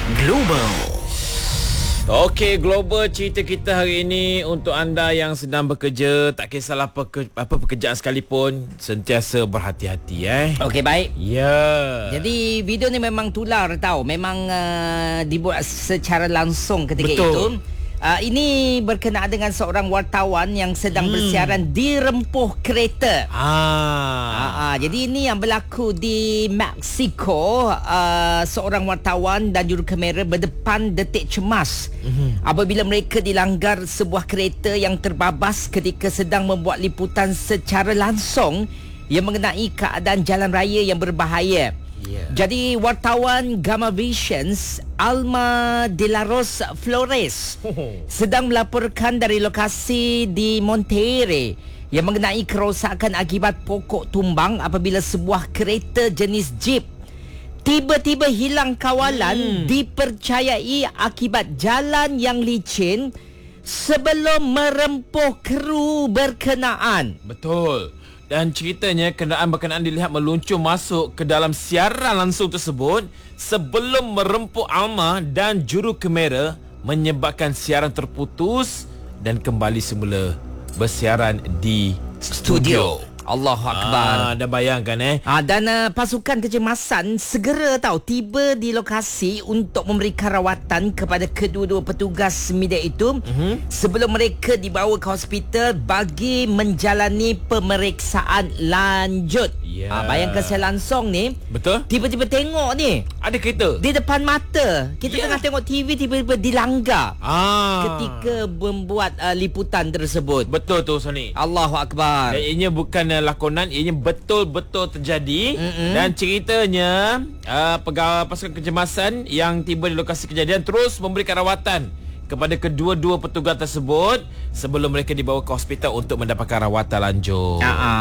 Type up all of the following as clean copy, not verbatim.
Global. Okey, global cerita kita hari ini untuk anda yang sedang bekerja, tak kisahlah apa pekerjaan sekalipun, sentiasa berhati-hati Okey, baik. Ya. Jadi video ni memang tular tau. Memang dibuat secara langsung ketika Betul. itu. Ini berkenaan dengan seorang wartawan yang sedang bersiaran di rempuh kereta. Jadi ini yang berlaku di Mexico. Seorang wartawan dan jurukamera berdepan detik cemas apabila mereka dilanggar sebuah kereta yang terbabas ketika sedang membuat liputan secara langsung yang mengenai keadaan jalan raya yang berbahaya. Jadi wartawan Gamma Visions Alma de la Rosa Flores sedang melaporkan dari lokasi di Monterrey yang mengenai kerosakan akibat pokok tumbang apabila sebuah kereta jenis Jeep tiba-tiba hilang kawalan dipercayai akibat jalan yang licin sebelum merempuh kru berkenaan. Betul. Dan ceritanya kenderaan berkenaan dilihat meluncur masuk ke dalam siaran langsung tersebut sebelum merempuh Alma dan juru kamera, menyebabkan siaran terputus dan kembali semula bersiaran di studio. Allahu Akbar. Dah bayangkan Dan pasukan kecemasan segera tiba di lokasi untuk memberikan rawatan kepada kedua-dua petugas media itu sebelum mereka dibawa ke hospital bagi menjalani pemeriksaan lanjut. Bayangkan saya langsung ni. Betul. Tiba-tiba tengok ni Ada kereta di depan mata. Kita tengah tengok TV, tiba-tiba dilanggar ketika membuat liputan tersebut. Betul tu Sony. Allahu Akbar. Dan ianya bukan lakonan, ianya betul-betul terjadi. Dan ceritanya pegawai pasukan kecemasan yang tiba di lokasi kejadian terus memberikan rawatan kepada kedua-dua petugas tersebut sebelum mereka dibawa ke hospital untuk mendapatkan rawatan lanjut.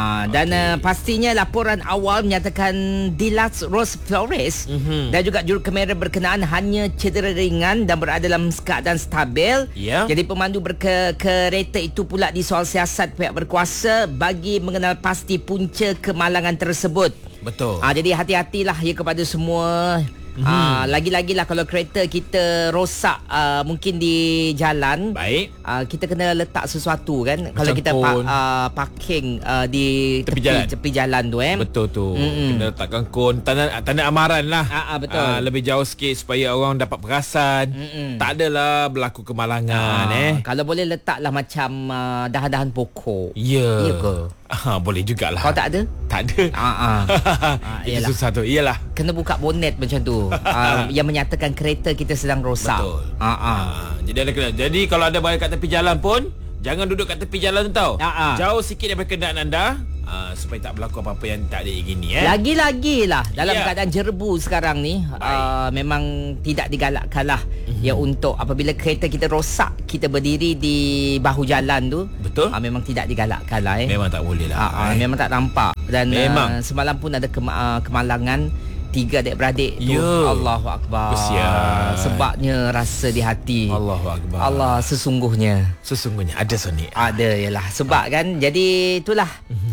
Dan pastinya laporan awal menyatakan Dilas Rose Flores dan juga jurukamera berkenaan hanya cedera ringan dan berada dalam keadaan stabil. Jadi pemandu kereta itu pula disoal siasat pihak berkuasa bagi mengenal pasti punca kemalangan tersebut. Betul. Jadi hati-hatilah kepada semua. Lagi-lagilah kalau kereta kita rosak mungkin di jalan, baik, kita kena letak sesuatu kan. Macam kalau kita parking di tepi jalan tu betul tu. Kena letakkan kon, tanda amaran lah. Betul. Lebih jauh sikit supaya orang dapat perasan. Tak adalah berlaku kemalangan. Kalau boleh letaklah macam dahan-dahan pokok. Ya ke? Boleh jugalah. Kalau tak ada? Tak ada. Itu susah tu. Iyalah, kena buka bonet macam tu. Yang menyatakan kereta kita sedang rosak. Betul. Jadi ada kena. Jadi kalau ada bayar kat tepi jalan pun jangan duduk kat tepi jalan tu tau. Jauh sikit daripada kenderaan anda supaya tak berlaku apa-apa yang tak diingini. Lagi-lagilah dalam keadaan jerbu sekarang ni, memang tidak digalakkan lah untuk apabila kereta kita rosak, kita berdiri di bahu jalan tu. Betul. Memang tidak digalakkan lah. Memang tak boleh lah. Memang tak nampak. Dan semalam pun ada kemalangan 3 adik-beradik tu. Allahu Akbar. Kesian. Sebabnya rasa di hati. Allahu Akbar. Allah sesungguhnya ada Sony. Ada yalah. Sebab kan, jadi itulah.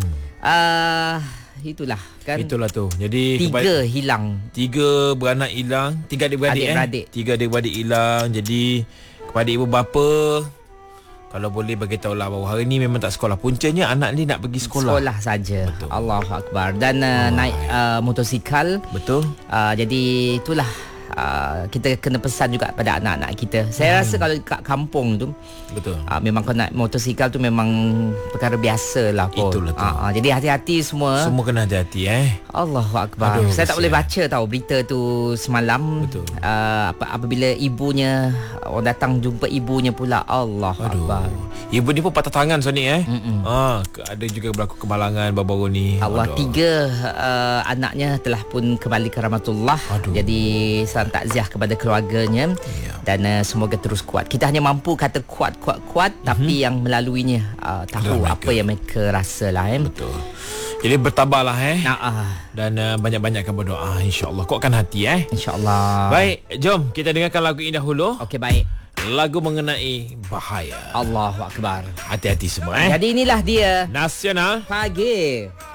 Itulah kan. Itulah tu. Jadi 3 hilang. 3 beranak hilang, 3 adik-beradik. 3 adik-beradik hilang. Jadi kepada ibu bapa, kalau boleh bagi tahulah bahawa hari ni memang tak sekolah. Puncanya anak ni nak pergi sekolah. Sekolah saja. Allahu Akbar. Dan naik motosikal. Betul. Jadi itulah, kita kena pesan juga pada anak-anak kita. Saya rasa kalau kat kampung tu, betul, memang kalau naik motosikal tu memang perkara biasa lah kot. Itulah tu. Jadi hati-hati semua. Semua kena hati-hati. Allahu Akbar. Saya tak boleh baca berita tu semalam. Betul. Apabila ibunya, orang datang jumpa ibunya pula. Allahu Akbar. Ibu ni pun patah tangan Sony. Ada juga berlaku kemalangan baru-baru ni. Allah. 3 anaknya telah pun kembali ke rahmatullah. Jadi salam takziah kepada keluarganya. Dan semoga terus kuat. Kita hanya mampu kata kuat, tapi yang melaluinya tahu apa yang mereka rasa lah. Betul. Jadi bertabahlah dan banyak-banyakkan berdoa, insya-Allah. Kuatkan hati insya-Allah. Baik, jom kita dengarkan lagu ini dahulu. Okey, baik. Lagu mengenai bahaya. Allahu Akbar. Hati-hati semua. Jadi inilah dia Nasional Pagi.